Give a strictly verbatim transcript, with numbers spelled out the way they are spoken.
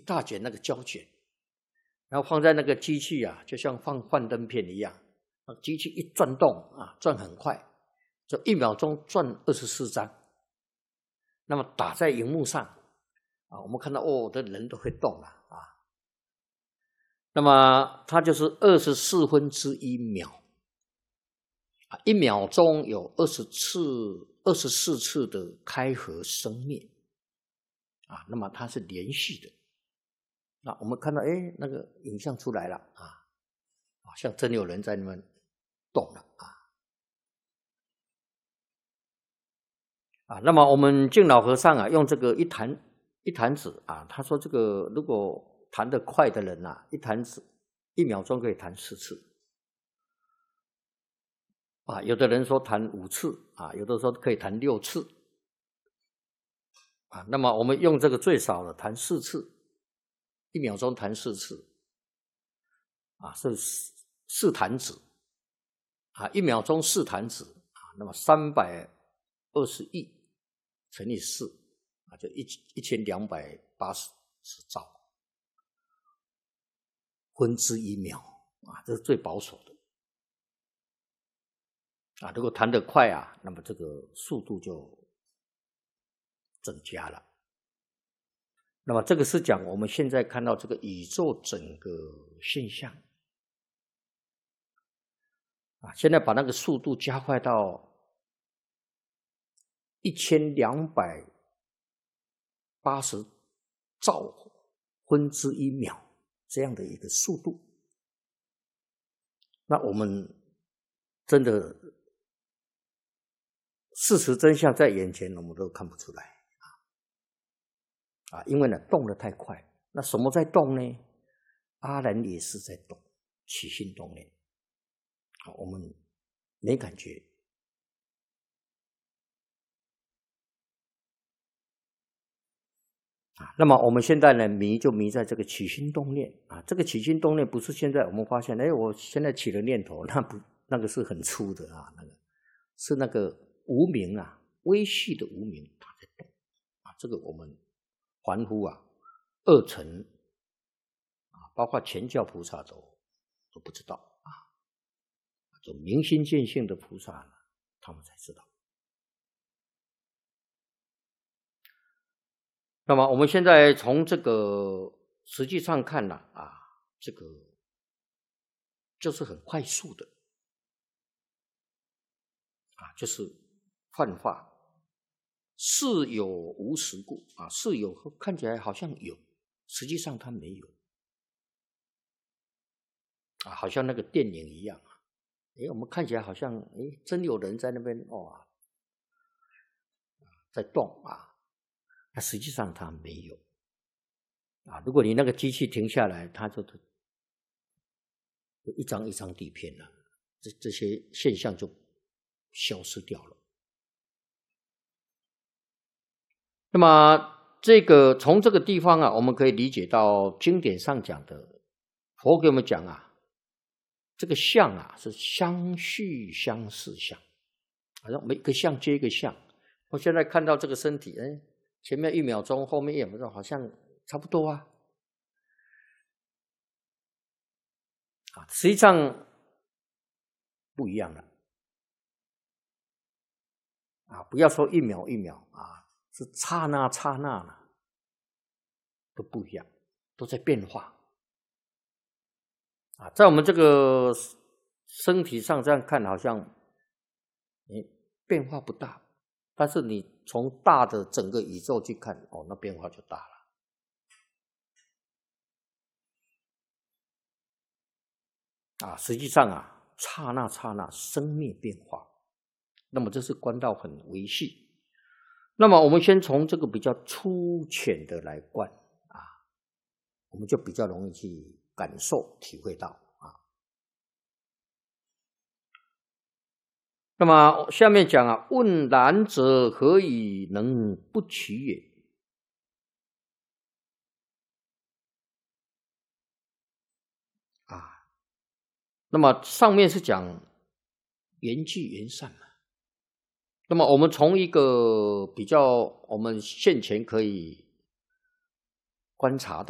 大卷那个胶卷，然后放在那个机器啊，就像放幻灯片一样，机器一转动啊，转很快，就一秒钟转二十四张。那么打在荧幕上啊，我们看到哦，这人都会动了啊。那么它就是二十四分之一秒啊，一秒钟有二十次、二十四次的开合生灭啊，那么它是连续的。那我们看到，哎，那个影像出来了啊，好像真有人在那边动了啊。啊，那么我们净老和尚啊，用这个一弹一弹指啊，他说这个如果弹得快的人啊，一弹指一秒钟可以弹四次。啊，有的人说弹五次啊，有的说可以弹六次。啊，那么我们用这个最少的弹四次，一秒钟弹四次。啊，是四四弹指。啊，一秒钟四弹指啊，那么三百二十亿乘以四啊，就一一千两百八十兆分之一秒啊，这是最保守的。啊，如果弹得快啊，那么这个速度就增加了。那么这个是讲我们现在看到这个宇宙整个现象。啊，现在把那个速度加快到一千两百八十兆分之一秒这样的一个速度，那我们真的事实真相在眼前，我们都看不出来啊！啊，因为呢动得太快。那什么在动呢？阿难也是在动，起心动念。好，我们没感觉。啊，那么我们现在呢迷就迷在这个起心动念啊，这个起心动念不是现在我们发现，哎，我现在起了念头，那不那个是很粗的啊，那个是那个无明啊，微细的无明它在动啊，这个我们凡夫啊，二乘啊，包括全教菩萨都都不知道啊，就明心见性的菩萨呢，他们才知道。那么我们现在从这个实际上看呢，啊，这个就是很快速的，啊，就是幻化，是有无实故啊，是有看起来好像有，实际上它没有，啊，好像那个电影一样啊，哎，我们看起来好像哎，真有人在那边哦，在动啊。那实际上它没有啊！如果你那个机器停下来，它就就一张一张底片了，这这些现象就消失掉了。那么这个从这个地方啊，我们可以理解到经典上讲的，佛给我们讲啊，这个相啊是相续相似相，好像每个相接一个相。我现在看到这个身体，哎。前面一秒钟，后面一秒钟，好像差不多啊。啊，实际上不一样了。啊，不要说一秒一秒啊，是刹那刹那了，都不一样，都在变化。啊，在我们这个身体上这样看，好像哎变化不大。但是你从大的整个宇宙去看，哦，那变化就大了。啊，实际上啊，刹那刹那生灭变化，那么这是观到很微细。那么我们先从这个比较粗浅的来观啊，我们就比较容易去感受体会到啊。那么下面讲啊，问然者何以能不取也？啊，那么上面是讲缘聚缘散嘛。那么我们从一个比较我们现前可以观察到